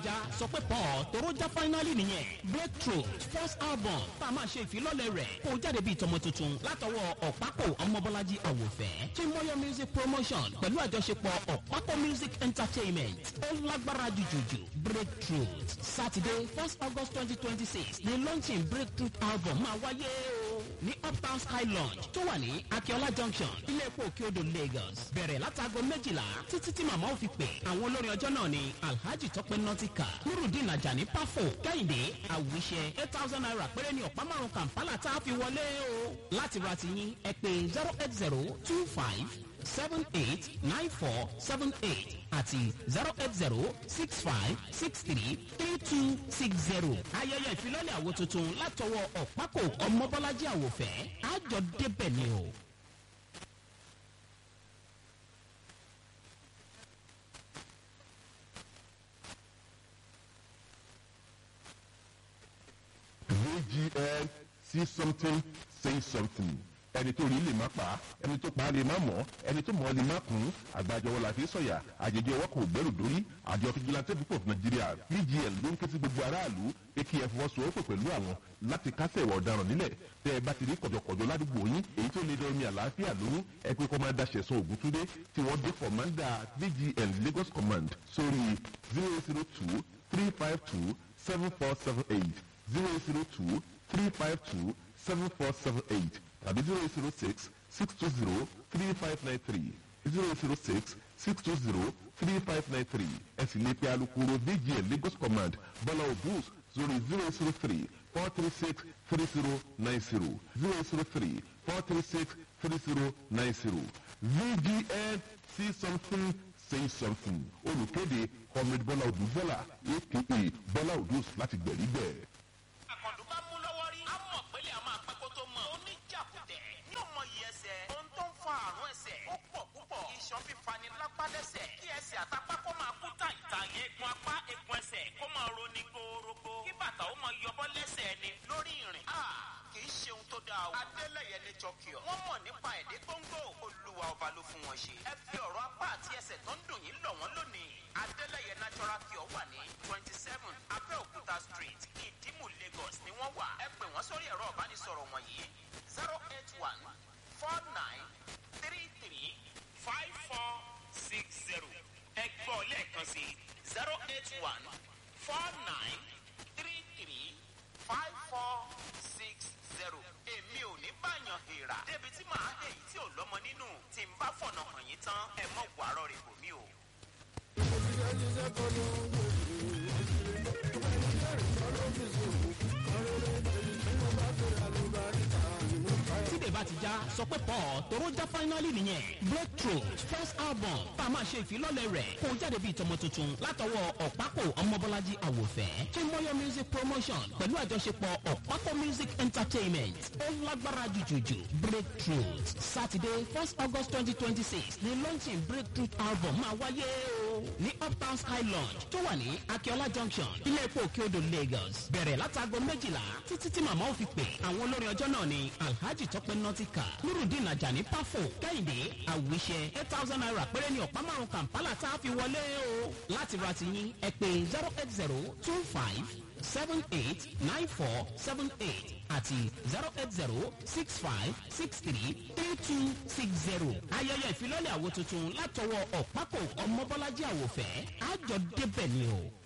já sọ pé paul torójà finally nìyẹn breakthrough first album tá a máa ṣe ìfilọ́lẹ̀ rẹ̀ kó jáde bíi tọmọ tuntun látọwọ́ ọ̀pákò ọmọbọ́lájí àwòfẹ́ chimoyo music promotion pẹ̀lú àjọṣepọ̀ ọ̀pákò music entertainment ó lágbára jùjùjù breakthrough saturday 1st august 2026 ní launching breakthrough album máa wáyé o ní uptown sky lounge tó wà ní akiola junction ilé epo òkè odò lagos bẹ̀rẹ̀ látago 12 títí tí màmá ò fi pè àwọn olórin ọjọ́ náà ni alhaji tọpẹ nọtíkà nurudeen ajani pafo kẹ́hìndé àwíṣẹ 8,000 naira péré ní ọ̀pá márùn kampala tá a fi wọlé o láti ra ti yín ẹ pé 08025789478 àti 08065633260 ayẹyẹ ìfilọ́lẹ̀ àwo tuntun látọwọ́ ọ̀pákò ọmọbọ́lájí àwòfẹ́ àjọ débẹ̀ ni o. VGN, see something, say something. ẹni tó rí lè má pa ẹni tó pa lè má mọ̀ ẹni tó mọ̀ lè má kún àgbàjọwọ́ la fi sọ̀yà àjẹjẹ ọwọ́ kò gbẹ́rù dórí àjọ fìjìláńtẹ́ púpọ̀ fún nàìjíríà VGN ló ń ké sí gbogbo aráàlú pé kí ẹ fọwọ́sowọ́pọ̀ pẹ̀lú àwọn láti kásẹ̀ ìwà ọ̀daràn nílẹ̀ tẹ́ ẹ bá ti rí kọ̀jọ̀kọ̀jọ̀ ládùúgbò yín èyí tó lè dẹ́rùmí àlàáfíà lóhùn ẹ pé kọ́mándà ṣẹ̀sán ògúntúndé tí wọ́n dé kọ̀mándà VGN Lagos Command sórí 002 352 7478 002 352 7478 tàbí 006 620 3593 006 620 3593 ẹ sì lè pe alukoro VGN Lagos Command Bọ́lá Ògúns sórí 003 436 3090 003 436 3090 VGN see something say something olùkéde comrade Bọ́lá Odúbọ́lá aka Bọ́lá Ògúns láti gbẹ̀rí bẹ́ẹ̀. àkàndùn bá mú lọ́wọ́ rí a mọ̀ pé lè a máa pẹ́ kó tó mọ̀ oníjàkútẹ̀ yóò mọ iye ẹsẹ̀ ohun tó ń fa àrùn ẹsẹ̀ ó pọ̀ púpọ̀ iṣan fífani lápá lẹ́sẹ̀ kí ẹsẹ̀ àtàpá kó máa kú tàìtà eegun apá eegun ẹsẹ̀ kó máa roni gorogo kí bàtà ó máa yọbọ́ lẹ́sẹ̀ ẹni lórí ìrìn kì í ṣe ohun tó dáa o. adélẹ̀yẹ ní jọkìọ̀ wọ́n mọ̀ nípa èdè gbóngbò olúwa ọba ló fún wọn ṣe. ẹ fi ọ̀rọ̀ apá àti ẹsẹ̀ tó ń dùn yín lọ̀ wọ́n lónìí. adélẹ̀yẹ natural cure wà ní 27 abẹ́òkúta street ìdímù lagos ni wọ́n wà. ẹ pè wọ́n sórí ẹ̀rọ ìbánisọ̀rọ̀ wọ̀nyí 081 49 33 5460. ẹ gbọ́ lẹ́ẹ̀kan sí 081 49 33 5460. èmi ò ní báyàn hèrà débi tí màá dé èyí tí ò lọ́mọ nínú tí n bá fọ̀nà hàn yín tán ẹ mọ̀ wàárọ̀ rẹ̀ bò mí o. tíde bá ti já sọ pé paul torójà finally nìyẹn breakthrough first album tá a máa ṣe ìfilọ́lẹ̀ rẹ̀ kó jáde bíi tọmọ tuntun látọwọ́ ọ̀pákò ọmọbọ́lájí àwòfẹ́ chimoyo music promotion pẹ̀lú àjọṣepọ̀ ọ̀pákò music entertainment ó lágbára jùjùjù breakthrough saturday 1st august 2026 ní launching breakthrough album máa wáyé o ní uptown sky lounge tó wà ní akiola junction ilé epo òkè odò lagos bẹ̀rẹ̀ látago 12 títí tí màmá ò fi pè àwọn olórin ọjọ́ náà ni alhaji tọpẹ nọtíkà nurudeen ajani pafo kẹ́hìndé àwíṣẹ 8,000 naira péré ní ọ̀pá márùn kampala tá a fi wọlé o láti ra ti yín ẹ pé 08025 789478 àti 08065633260 ayẹyẹ ìfilọ́lẹ̀ àwo tuntun látọwọ́ ọ̀pákò ọmọbọ́lájí àwòfẹ́ àjọ débẹ̀ ni o.